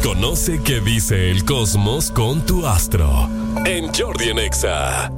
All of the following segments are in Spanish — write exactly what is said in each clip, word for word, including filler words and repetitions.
Conoce qué dice el cosmos con tu astro en Jordi en Exa.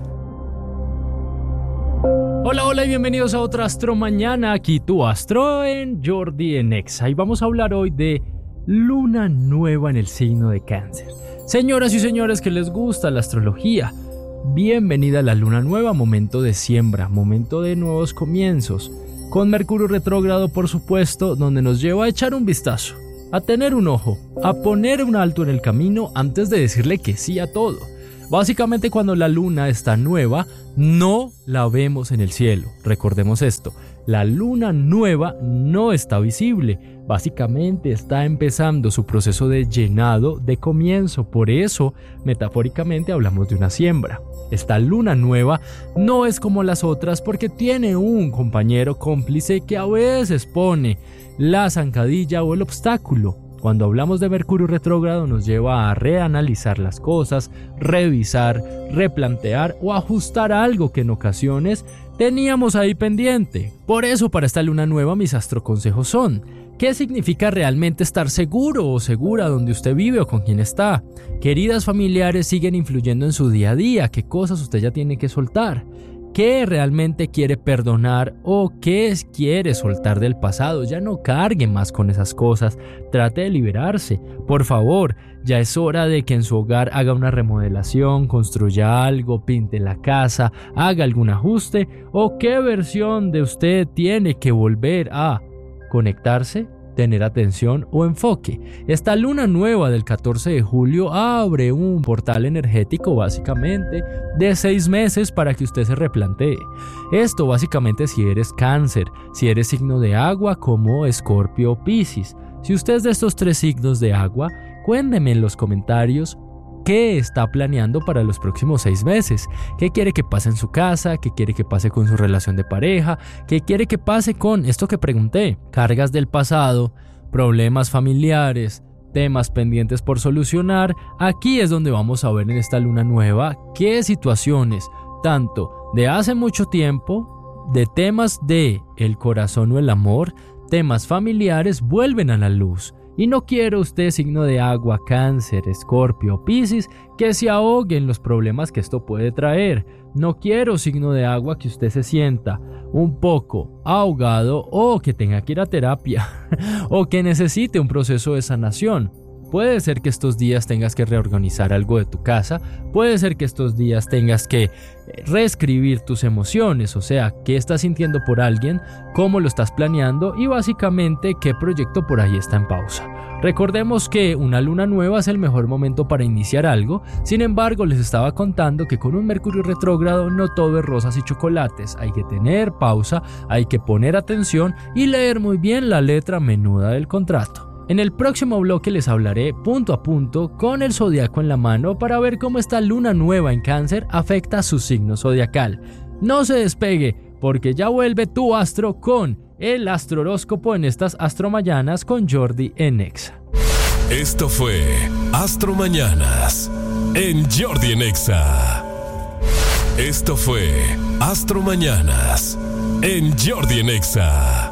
Hola, hola y bienvenidos a otra Astro Mañana, aquí tu astro en Jordi en Exa. Y vamos a hablar hoy de luna nueva en el signo de Cáncer. Señoras y señores que les gusta la astrología, bienvenida a la luna nueva, momento de siembra, momento de nuevos comienzos, con Mercurio retrógrado por supuesto, donde nos lleva a echar un vistazo, a tener un ojo, a poner un alto en el camino antes de decirle que sí a todo. Básicamente cuando la luna está nueva, no la vemos en el cielo. Recordemos esto, la luna nueva no está visible. Básicamente está empezando su proceso de llenado de comienzo. Por eso, metafóricamente hablamos de una siembra. Esta luna nueva no es como las otras porque tiene un compañero cómplice que a veces pone la zancadilla o el obstáculo. Cuando hablamos de Mercurio retrógrado nos lleva a reanalizar las cosas, revisar, replantear o ajustar algo que en ocasiones teníamos ahí pendiente. Por eso para esta luna nueva mis astroconsejos son: ¿qué significa realmente estar seguro o segura donde usted vive o con quién está? ¿Qué heridas familiares siguen influyendo en su día a día? ¿Qué cosas usted ya tiene que soltar? ¿Qué realmente quiere perdonar o qué quiere soltar del pasado? Ya no cargue más con esas cosas, trate de liberarse. Por favor, ya es hora de que en su hogar haga una remodelación, construya algo, pinte la casa, haga algún ajuste o qué versión de usted tiene que volver a conectarse, tener atención o enfoque. Esta luna nueva del catorce de julio abre un portal energético básicamente de seis meses para que usted se replantee. Esto básicamente si eres Cáncer, si eres signo de agua como Escorpio o Piscis. Si usted es de estos tres signos de agua, cuénteme en los comentarios ¿qué está planeando para los próximos seis meses? ¿Qué quiere que pase en su casa? ¿Qué quiere que pase con su relación de pareja? ¿Qué quiere que pase con esto que pregunté? Cargas del pasado, problemas familiares, temas pendientes por solucionar. Aquí es donde vamos a ver en esta luna nueva qué situaciones, tanto de hace mucho tiempo, de temas de el corazón o el amor, temas familiares, vuelven a la luz. Y no quiero usted, signo de agua, Cáncer, Escorpio, Piscis, que se ahogue en los problemas que esto puede traer. No quiero, signo de agua, que usted se sienta un poco ahogado o que tenga que ir a terapia o que necesite un proceso de sanación. Puede ser que estos días tengas que reorganizar algo de tu casa, puede ser que estos días tengas que reescribir tus emociones, o sea, qué estás sintiendo por alguien, cómo lo estás planeando y básicamente qué proyecto por ahí está en pausa. Recordemos que una luna nueva es el mejor momento para iniciar algo, sin embargo les estaba contando que con un Mercurio retrógrado no todo es rosas y chocolates, hay que tener pausa, hay que poner atención y leer muy bien la letra menuda del contrato. En el próximo bloque les hablaré punto a punto con el zodiaco en la mano para ver cómo esta luna nueva en Cáncer afecta a su signo zodiacal. No se despegue porque ya vuelve tu astro con el astrohoróscopo en estas Astro Mañanas con Jordi en Exa. Esto fue Astro Mañanas en Jordi en Exa. Esto fue Astro Mañanas en Jordi en Exa.